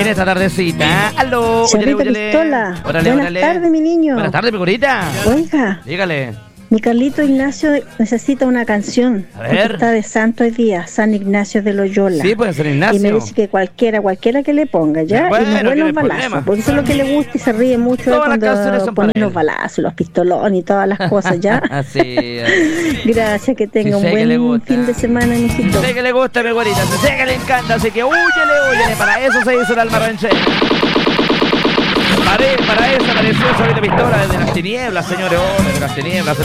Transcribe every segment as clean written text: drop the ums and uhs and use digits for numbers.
en esta tardecita. Aló, Charrito Pistola. Buenas tardes, mi niño. Buenas tardes, mi curita. Oiga, Dígale. mi Carlito Ignacio necesita una canción. A ver. Está de santo hoy día, San Ignacio de Loyola. Sí, puede ser Ignacio. Y me dice que cualquiera que le ponga, ¿ya? Bueno, y me que vuelve no los hay balazos, problema. porque eso es lo que le gusta y se ríe mucho Todas las canciones cuando son ponen para los él. balazos, los pistolones y todas las cosas, ¿ya? Sí. Gracias, que tenga Sí, sé un que le buen gusta. fin de semana, mijito. Sé que le gusta, mi güerita. Sé que le encanta, así que húyele. Para eso se hizo el alma ranchera. Para eso apareció Charrito Pistola desde las tinieblas, señores. Oh, desde las tinieblas.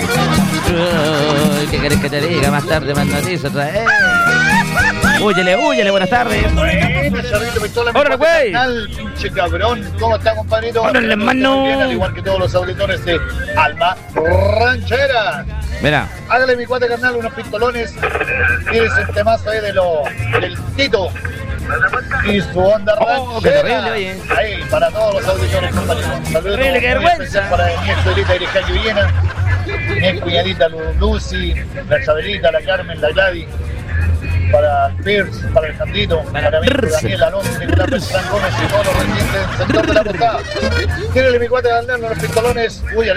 ¿Qué querés que te diga? Más tarde, más noticias otra vez. Húyele, buenas tardes. Bueno, Charrito Pistola, ¡Órale, güey! pinche cabrón. ¿Cómo está, compadrito? ¡Órale, hermano! Bien, al igual que todos los auditores de Alma Ranchera. Mira. Hágale, mi cuate carnal, unos pistolones. Tienes el temazo ahí del Tito y su onda Oh, qué ranchera. terrible, oye. Ahí, para todos los auditores, compañeros. Saludos Terrible, qué muy vergüenza. especial para mi escuelita Irijay Villena, mi cuñadita Lucy, la Chabelita, la Carmen, la Gladys, para el Pierce, para el Jandito, para mi hijo Daniel Alonso, Nicolás Beltrán Gómez y todos los residentes del sector de la postada. Tírale, mi cuate carnal, los pistolones. Húyale.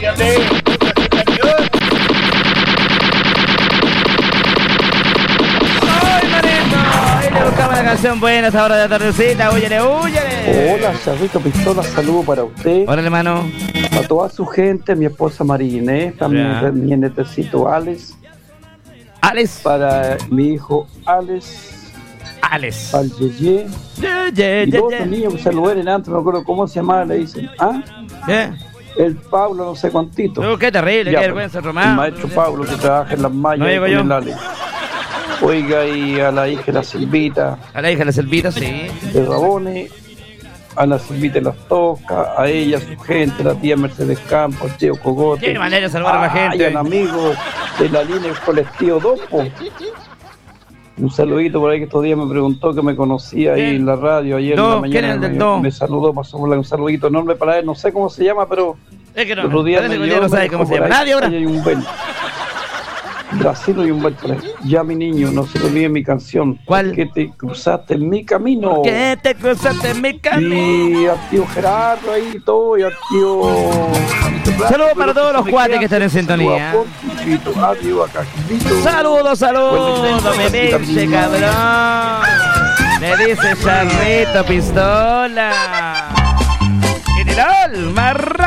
¡Ay, manito! Ahí le buscamos la canción buena a esta hora de la tardecita. Húyele. Hola, Charrito Pistola, saludo para usted, Órale, hermano. a toda su gente, mi esposa María Inés, también Ya. mi netecito Alex, Alex. para mi hijo Alex, al Yeye, y todos los niños que se lo ven antes, no me acuerdo cómo se llamaba, le dicen, el Pablo no sé cuantito. Qué terrible, Ya, qué pues, vergüenza, el Román. maestro Pablo que trabaja en las mallas No llego con yo. el Alex. Oiga, y a la hija de la Silvita A la hija de la Selvita, sí. de Rabone, a la Silvita de las Toscas, a ella, a su gente, la tía Mercedes Campos, Cheo Cogote. Qué manera de saludar a la gente. Y un amigo de la línea del colectivo Dopo. Un saludito por ahí que estos días me preguntó que me conocía ahí en la radio ayer en la mañana. ¿Quién es el del Do? Me saludó, pasó por un saludito enorme para él, no sé cómo se llama, pero Es que el otro día parece me que dio, no sabe me cómo dejó se llama. por ahí. Nadie ahora. Ahí hay un bel Brasilo y un bel por ahí. Ya, mi niño, no se te olvide mi canción. ¿Cuál? Que te cruzaste en mi camino. ¿Qué te cruzaste en mi camino? Y al tío Gerardo ahí y todo, y al tío... Saludos para todos los cuates que están en sintonía. Adiós, acá. Saludos, me dice cabrón. Me dice Charrito Pistola. En el alma